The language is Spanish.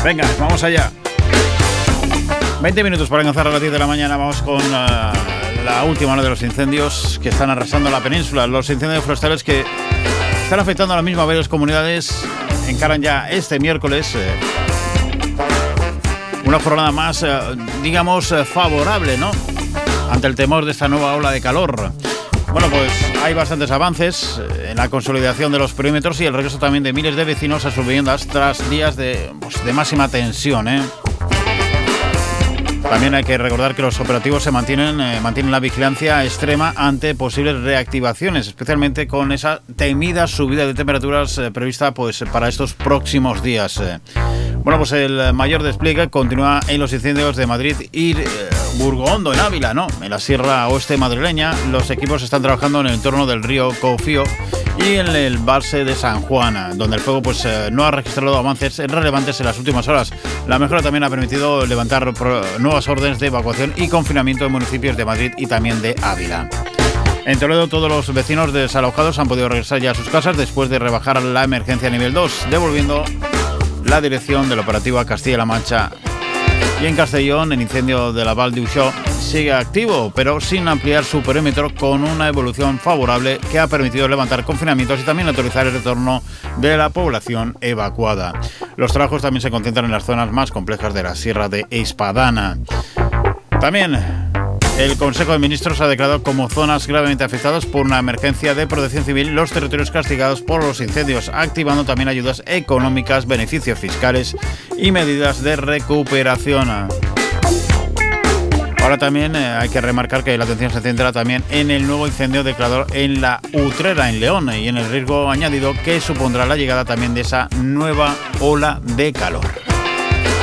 Venga, vamos allá. 20 minutos para alcanzar a las 10 de la mañana. Vamos con la última de los incendios que están arrasando la península. Los incendios forestales que están afectando a la misma varias comunidades encaran ya este miércoles una jornada más, digamos, favorable, ¿no?, ante el temor de esta nueva ola de calor. Bueno, pues hay bastantes avances en la consolidación de los perímetros y el regreso también de miles de vecinos a sus viviendas tras días de máxima tensión, ¿eh? También hay que recordar que los operativos mantienen la vigilancia extrema ante posibles reactivaciones, especialmente con esa temida subida de temperaturas prevista pues para estos próximos días. Bueno, pues el mayor despliegue continúa en los incendios de Madrid y Burgondo, en Ávila, ¿no? En la Sierra Oeste madrileña, los equipos están trabajando en el entorno del río Confío y en el embalse de San Juan, donde el fuego pues no ha registrado avances relevantes en las últimas horas. La mejora también ha permitido levantar nuevas órdenes de evacuación y confinamiento en municipios de Madrid y también de Ávila. En Toledo, todos los vecinos desalojados han podido regresar ya a sus casas después de rebajar la emergencia a nivel 2, devolviendo la dirección del operativo a Castilla-La Mancha. Y en Castellón, el incendio de la Val d'Uixó sigue activo, pero sin ampliar su perímetro, con una evolución favorable que ha permitido levantar confinamientos y también autorizar el retorno de la población evacuada. Los trabajos también se concentran en las zonas más complejas de la Sierra de Espadana. También el Consejo de Ministros ha declarado como zonas gravemente afectadas por una emergencia de protección civil los territorios castigados por los incendios, activando también ayudas económicas, beneficios fiscales y medidas de recuperación. Ahora también hay que remarcar que la atención se centra también en el nuevo incendio declarado en la Utrera, en León, y en el riesgo añadido que supondrá la llegada también de esa nueva ola de calor.